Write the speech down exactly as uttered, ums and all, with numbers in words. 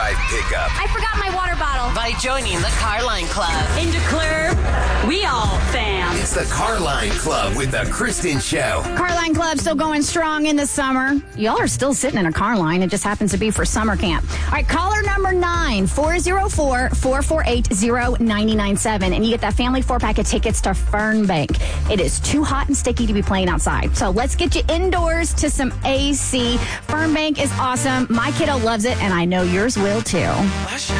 drive pickup. I forgot my water bottle. By joining the Carline Club. In DeClaire, we all fam. It's the Carline Club with the Kristen Show. Carline Club still going strong in the summer. Y'all are still sitting in a car line. It just happens to be for summer camp. All right, caller number nine, four oh four, four four eight, oh nine nine seven. And you get that family four-pack of tickets to Fernbank. It is too hot and sticky to be playing outside. So let's get you indoors to some A C. Fernbank is awesome. My kiddo loves it, and I know yours will too.